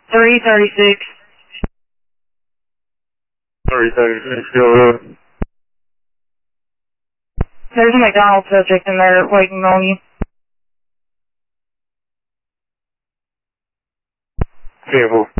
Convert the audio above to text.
336. 336, go ahead. There's a McDonald's subject in there waiting on you. Vehicle